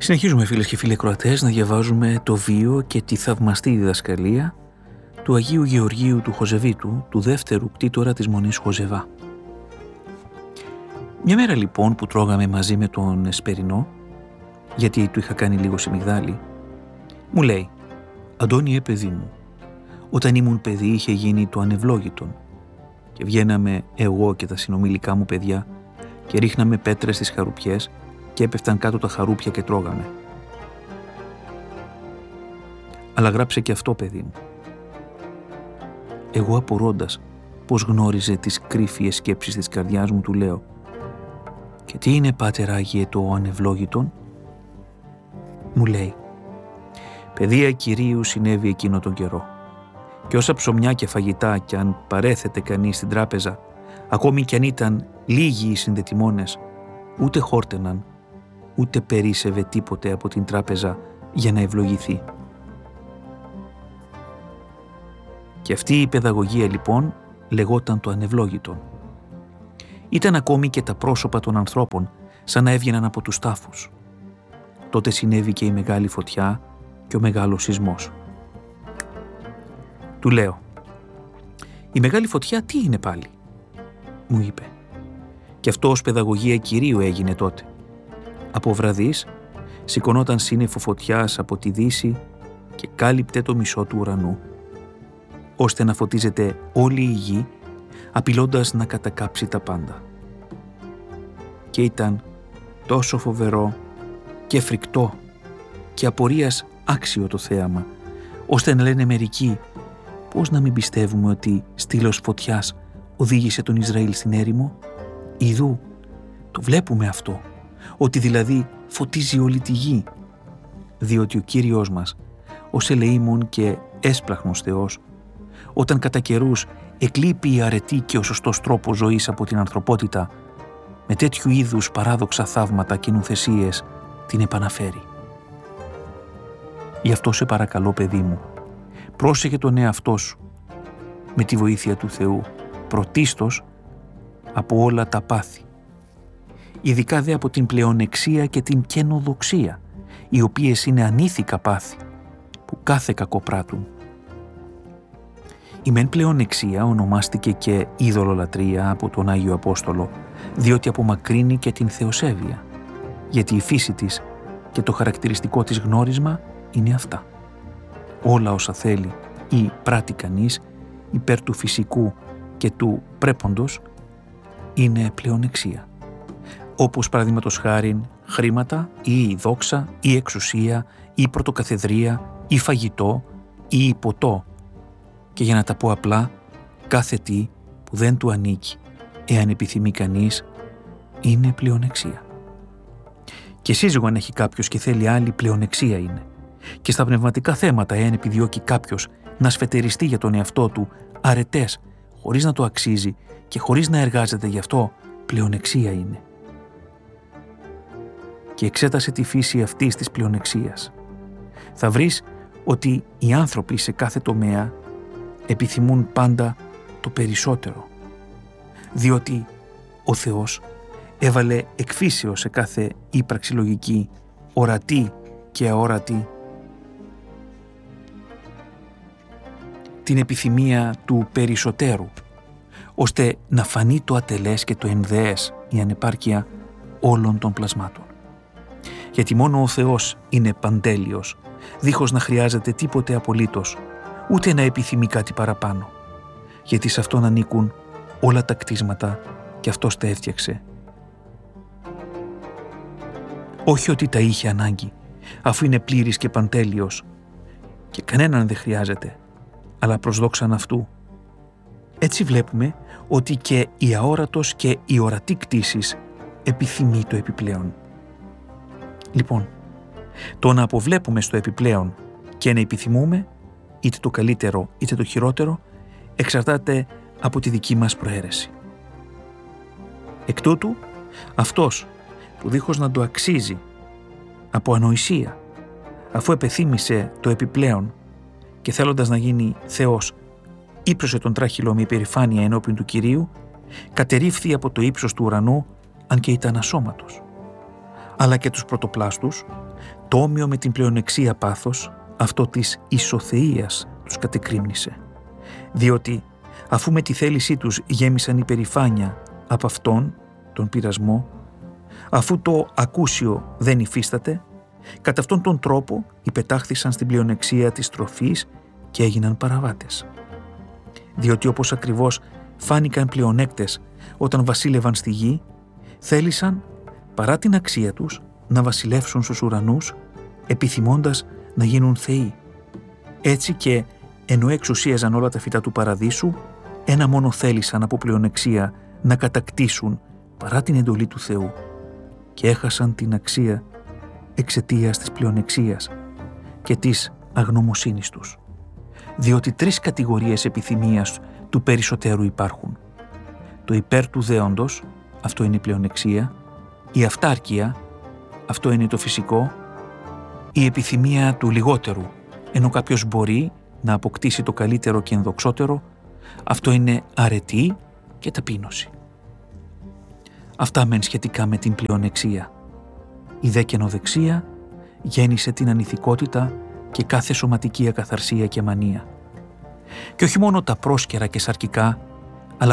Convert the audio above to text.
Συνεχίζουμε, φίλες και φίλοι ακροατές, να διαβάζουμε το βίο και τη θαυμαστή διδασκαλία του Αγίου Γεωργίου του Χοζεβίτου, του δεύτερου κτήτορα της Μονής Χοζεβά. Μια μέρα λοιπόν που τρώγαμε μαζί με τον Εσπερινό, γιατί του είχα κάνει λίγο σεμιγδάλι, μου λέει: «Αντώνιε, παιδί μου, όταν ήμουν παιδί είχε γίνει το ανευλόγητον και βγαίναμε εγώ και τα συνομιλικά μου παιδιά και ρίχναμε πέτρες στις χαρουπιές και έπεφταν κάτω τα χαρούπια και τρώγαμε. Αλλά γράψε και αυτό, παιδί μου». Εγώ απορώντας πως γνώριζε τις κρύφιες σκέψεις της καρδιάς μου, του λέω: «Και τι είναι, πάτερ Άγιε, το ανευλόγητον?» Μου λέει: «Παιδεία Κυρίου συνέβη εκείνο τον καιρό και όσα ψωμιά και φαγητά κι αν παρέθετε κανείς στην τράπεζα, ακόμη κι αν ήταν λίγοι οι συνδετημόνες, ούτε χόρτεναν, ούτε περίσευε τίποτε από την τράπεζα για να ευλογηθεί». Και αυτή η παιδαγωγία λοιπόν λεγόταν το ανευλόγητον. Ήταν ακόμη και τα πρόσωπα των ανθρώπων σαν να έβγαιναν από τους τάφους. Τότε συνέβη και η μεγάλη φωτιά και ο μεγάλος σεισμός. Του λέω: «Η μεγάλη φωτιά τι είναι πάλι?» Μου είπε. Και αυτό ως παιδαγωγία Κυρίου έγινε τότε. Από βραδείς σηκωνόταν σύννεφο φωτιάς από τη δύση και κάλυπτε το μισό του ουρανού, ώστε να φωτίζεται όλη η γη, απειλώντας να κατακάψει τα πάντα. Και ήταν τόσο φοβερό και φρικτό και απορίας άξιο το θέαμα, ώστε να λένε μερικοί: «Πώς να μην πιστεύουμε ότι στήλος φωτιάς οδήγησε τον Ισραήλ στην έρημο? Ιδού, το βλέπουμε αυτό, ότι δηλαδή φωτίζει όλη τη γη». Διότι ο Κύριος μας, ως ελεήμων και έσπλαχνος Θεός, όταν κατά καιρούς εκλείπει η αρετή και ο σωστός τρόπος ζωής από την ανθρωπότητα, με τέτοιου είδους παράδοξα θαύματα και νουθεσίες την επαναφέρει. Γι' αυτό σε παρακαλώ, παιδί μου, πρόσεχε τον εαυτό σου με τη βοήθεια του Θεού, πρωτίστως από όλα τα πάθη, ειδικά δε από την πλεονεξία και την καινοδοξία, οι οποίες είναι ανήθικα πάθη που κάθε κακοπράττουν. Η μεν πλεονεξία ονομάστηκε και ειδωλολατρία από τον Άγιο Απόστολο, διότι απομακρύνει και την θεοσέβεια, γιατί η φύση της και το χαρακτηριστικό της γνώρισμα είναι αυτά. Όλα όσα θέλει ή πράττει κανείς υπέρ του φυσικού και του πρέποντος είναι πλεονεξία. Όπως παραδείγματος χάριν χρήματα ή δόξα ή εξουσία ή πρωτοκαθεδρία ή φαγητό ή ποτό, και για να τα πω απλά, κάθε τι που δεν του ανήκει, εάν επιθυμεί κανείς, είναι πλεονεξία. Και σύζυγο αν έχει κάποιος και θέλει άλλη, πλεονεξία είναι. Και στα πνευματικά θέματα, εάν επιδιώκει κάποιος να σφετεριστεί για τον εαυτό του αρετές, χωρίς να το αξίζει και χωρίς να εργάζεται γι' αυτό, πλεονεξία είναι. Και εξέτασε τη φύση αυτής της πλεονεξίας. Θα βρεις ότι οι άνθρωποι σε κάθε τομέα επιθυμούν πάντα το περισσότερο, διότι ο Θεός έβαλε εκφύσεως σε κάθε ύπαρξη λογική, ορατή και αόρατη, την επιθυμία του περισσότερου, ώστε να φανεί το ατελές και το ενδεές, η ανεπάρκεια όλων των πλασμάτων. Γιατί μόνο ο Θεός είναι παντέλειος, δίχως να χρειάζεται τίποτε απολύτως, ούτε να επιθυμεί κάτι παραπάνω, γιατί σε Αυτόν ανήκουν όλα τα κτίσματα και Αυτός τα έφτιαξε. Όχι ότι τα είχε ανάγκη, αφού είναι πλήρης και παντέλειος και κανέναν δεν χρειάζεται, αλλά προς δόξαν Αυτού. Έτσι βλέπουμε ότι και η αόρατος και η ορατή κτίσης επιθυμεί το επιπλέον. Λοιπόν, το να αποβλέπουμε στο επιπλέον και να επιθυμούμε είτε το καλύτερο είτε το χειρότερο εξαρτάται από τη δική μας προαίρεση. Εκ τούτου, αυτός που δίχως να το αξίζει από ανοησία, αφού επεθύμησε το επιπλέον και θέλοντας να γίνει Θεός, ύψωσε τον τράχυλο με υπερηφάνεια ενώπιον του Κυρίου, κατερρίφθη από το ύψος του ουρανού, αν και ήταν ασώματος. αλλά και τους πρωτοπλάστους, το όμοιο με την πλεονεξία πάθος, αυτό της ισοθεΐας, τους κατεκρίμνησε. Διότι αφού με τη θέλησή τους γέμισαν υπερηφάνεια από αυτόν τον πειρασμό, αφού το ακούσιο δεν υφίσταται, κατά αυτόν τον τρόπο υπετάχθησαν στην πλεονεξία της τροφής και έγιναν παραβάτες. Διότι όπως ακριβώς φάνηκαν πλεονέκτες όταν βασίλευαν στη γη, θέλησαν παρά την αξία τους να βασιλεύσουν στους ουρανούς, επιθυμώντας να γίνουν θεοί. Έτσι και ενώ εξουσίαζαν όλα τα φυτά του παραδείσου, ένα μόνο θέλησαν από πλεονεξία να κατακτήσουν παρά την εντολή του Θεού και έχασαν την αξία εξαιτίας της πλεονεξίας και της αγνωμοσύνης τους. Διότι 3 κατηγορίες επιθυμίας του περισσότερου υπάρχουν. Το υπέρ του δέοντος, αυτό είναι η πλεονεξία, η αυτάρκεια, αυτό είναι το φυσικό, η επιθυμία του λιγότερου, ενώ κάποιος μπορεί να αποκτήσει το καλύτερο και ενδοξότερο, αυτό είναι αρετή και ταπείνωση. Αυτά μεν σχετικά με την πλεονεξία. Η δε καινοδεξία γέννησε την ανηθικότητα και κάθε σωματική ακαθαρσία και μανία. Και όχι μόνο τα πρόσκαιρα και σαρκικά